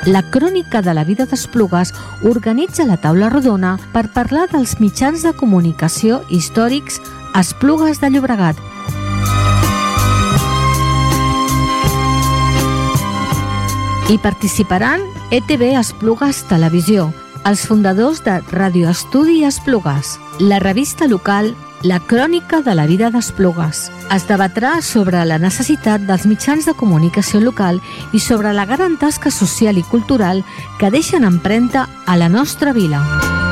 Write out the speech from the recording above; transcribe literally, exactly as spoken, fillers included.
La Crònica de la vida d'Esplugues organitza la taula rodona per parlar dels mitjans de comunicació històrics a Esplugues de Llobregat. Hi participaran E T V Esplugues Televisió, els fundadors de Radio Estudi Esplugues, la revista local La Crònica de la vida d'Esplugues. Es debatrà sobre la necessitat dels mitjans de comunicació local i sobre la gran tasca social i cultural que deixen empremta a la nostra vila.